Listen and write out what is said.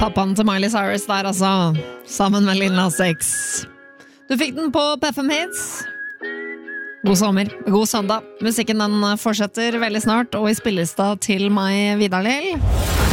Pappaen til Miley Cyrus der altså, sammen med Lil Nas X. Du fikk den på PFM Hits. God sommer, god søndag. Musikken den fortsetter veldig snart, og i spillelista til meg Vidar Lill.